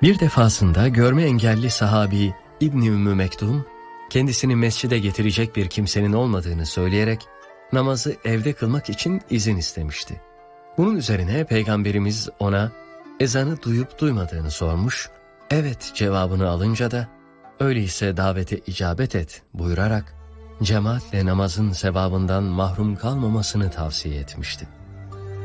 Bir defasında görme engelli sahabi İbni Ümmü Mektum, kendisini mescide getirecek bir kimsenin olmadığını söyleyerek namazı evde kılmak için izin istemişti. Bunun üzerine Peygamberimiz ona ezanı duyup duymadığını sormuş, evet cevabını alınca da öyleyse davete icabet et buyurarak cemaatle namazın sevabından mahrum kalmamasını tavsiye etmişti.